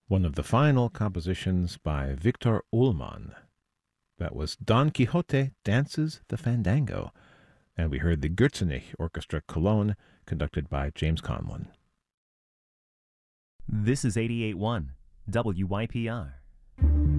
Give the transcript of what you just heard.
one of the final compositions by Victor Ullmann. That was Don Quixote Dances the Fandango, and we heard the Gürzenich Orchestra Cologne, conducted by James Conlon. This is 88.1 WYPR.